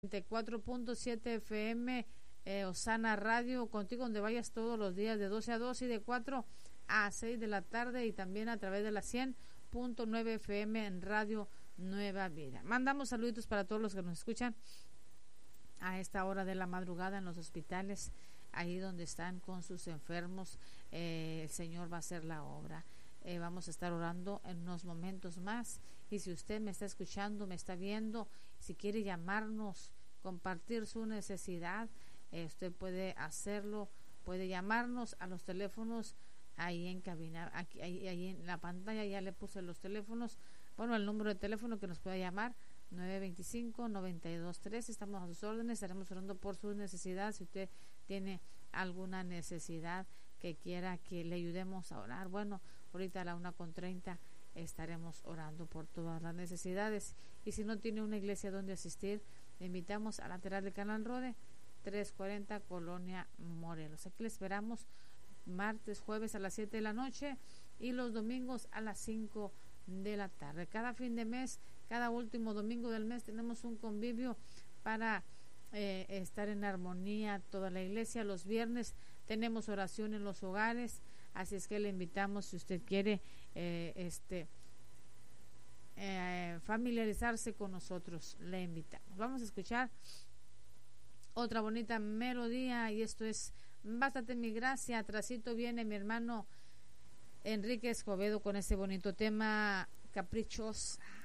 94.7 FM, Osana Radio, contigo donde vayas todos los días de 12 a 2 y de 4 a 6 de la tarde, y también a través de la 100.9 FM en Radio Nueva Vida. Mandamos saluditos para todos los que nos escuchan a esta hora de la madrugada en los hospitales, ahí donde están con sus enfermos. El Señor va a hacer la obra. Vamos a estar orando en unos momentos más, y si usted me está escuchando, me está viendo, si quiere llamarnos, compartir su necesidad, usted puede hacerlo, puede llamarnos a los teléfonos ahí en cabina, ahí en la pantalla ya le puse los teléfonos, bueno, el número de teléfono que nos puede llamar, 925-9213, estamos a sus órdenes, estaremos orando por sus necesidades. Si usted tiene alguna necesidad que quiera que le ayudemos a orar, bueno, ahorita a la 1:30 estaremos orando por todas las necesidades. Y si no tiene una iglesia donde asistir, le invitamos a lateral de Canal Rode, 340 Colonia Morelos. Aquí le esperamos martes, jueves a las 7 de la noche y los domingos a las 5 de la tarde. Cada fin de mes, cada último domingo del mes tenemos un convivio para estar en armonía toda la iglesia. Los viernes tenemos oración en los hogares, así es que le invitamos, si usted quiere familiarizarse con nosotros, le invitamos. Vamos a escuchar otra bonita melodía, y esto es Bástate mi gracia. Atrasito viene mi hermano Enrique Escobedo con ese bonito tema, Caprichosa.